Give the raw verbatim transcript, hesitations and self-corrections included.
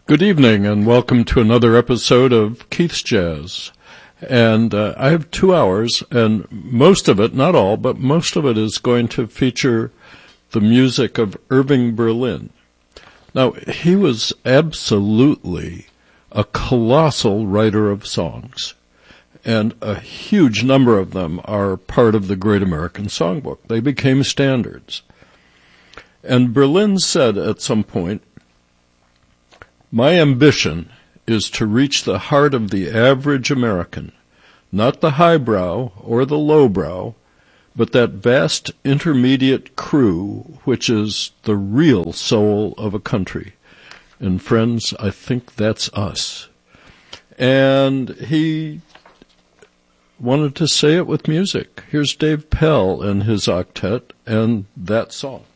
Good evening and welcome to another episode of Keith's Jazz. And uh, I have two hours and most of it, not all, but most of it is going to feature the music of Irving Berlin. Now, he was absolutely a colossal writer of songs, and a huge number of them are part of the Great American Songbook. They became standards. And Berlin said at some point, "My ambition is to reach the heart of the average American, not the highbrow or the lowbrow, but that vast intermediate crew which is the real soul of a country." And friends, I think that's us. And he wanted to say it with music. Here's Dave Pell and his octet and that song.